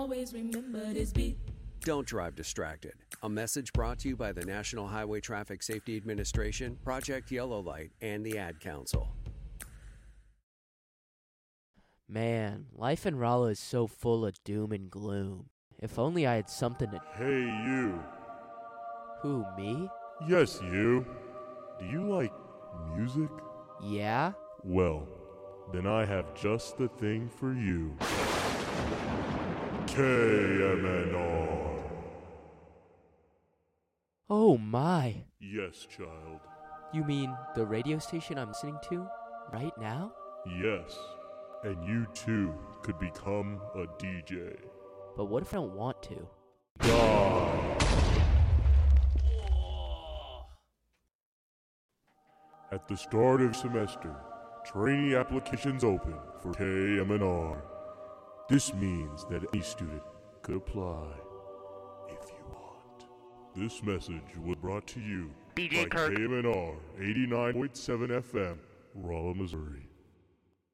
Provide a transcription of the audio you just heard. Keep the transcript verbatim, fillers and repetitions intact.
Always remember this beat. Don't drive distracted. A message brought to you by the National Highway Traffic Safety Administration, Project Yellow Light, and the Ad Council. Man, life in Rolla is so full of doom and gloom. If only I had something to... Hey, you. Who, me? Yes, you. Do you like music? Yeah? Well, then I have just the thing for you. K M N R. Oh my. Yes, child. You mean the radio station I'm listening to right now? Yes. And you too could become a D J. But what if I don't want to? Die. At the start of semester, trainee applications open for K M N R. This means that any student could apply if you want. This message was brought to you D J by Kirk. K M N R eighty-nine point seven F M, Rolla, Missouri.